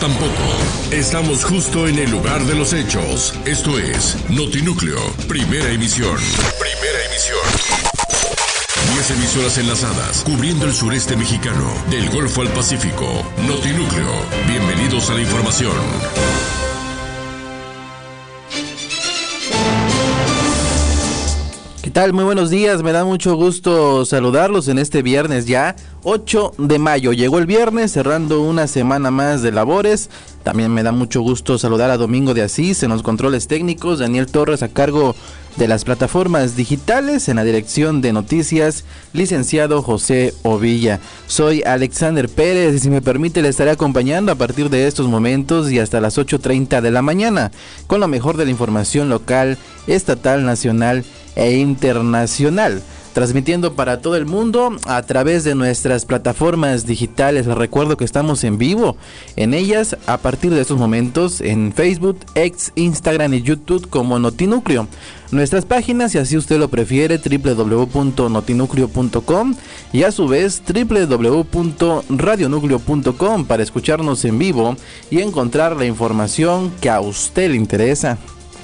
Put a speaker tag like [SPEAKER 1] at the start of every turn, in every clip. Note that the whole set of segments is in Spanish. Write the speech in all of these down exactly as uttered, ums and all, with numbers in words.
[SPEAKER 1] tampoco. Estamos justo en el lugar de los hechos. Esto es Notinúcleo, primera emisión. Primera emisión. Diez emisoras enlazadas, cubriendo el sureste mexicano, del Golfo al Pacífico. Notinúcleo, bienvenidos a la información.
[SPEAKER 2] ¿Qué tal? Muy buenos días, me da mucho gusto saludarlos en este viernes ya, ocho de mayo. Llegó el viernes, cerrando una semana más de labores. También me da mucho gusto saludar a Domingo de Asís en los controles técnicos, Daniel Torres a cargo de las plataformas digitales, en la dirección de noticias, licenciado José Ovilla. Soy Alexander Pérez y si me permite le estaré acompañando a partir de estos momentos y hasta las ocho treinta de la mañana con lo mejor de la información local, estatal, nacional e internacional, transmitiendo para todo el mundo a través de nuestras plataformas digitales. Les recuerdo que estamos en vivo en ellas a partir de estos momentos en Facebook, X, Instagram y YouTube como Notinúcleo. Nuestras páginas, si así usted lo prefiere, doble u doble u doble u punto notinúcleo punto com y a su vez doble u doble u doble u punto radionúcleo punto com para escucharnos en vivo y encontrar la información que a usted le interesa.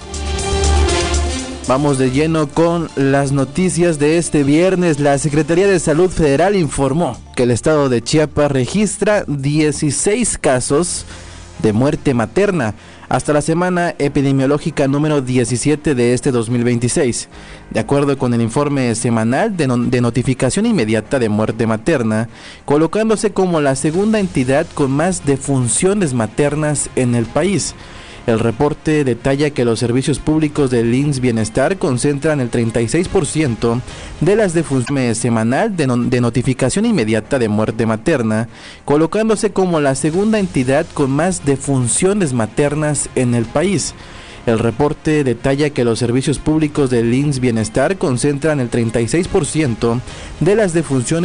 [SPEAKER 2] Vamos de lleno con las noticias de este viernes. La Secretaría de Salud Federal informó que el estado de Chiapas registra dieciséis casos de muerte materna hasta la semana epidemiológica número diecisiete de este dos mil veintiséis. De acuerdo con el informe semanal de, no, de notificación inmediata de muerte materna, colocándose como la segunda entidad con más defunciones maternas en el país. El reporte detalla que los servicios públicos del I M S S Bienestar concentran el treinta y seis por ciento de las defunciones semanal de, no, de notificación inmediata de muerte materna, colocándose como la segunda entidad con más defunciones maternas en el país. El reporte detalla que los servicios públicos del I M S S Bienestar concentran el treinta y seis por ciento de las defunciones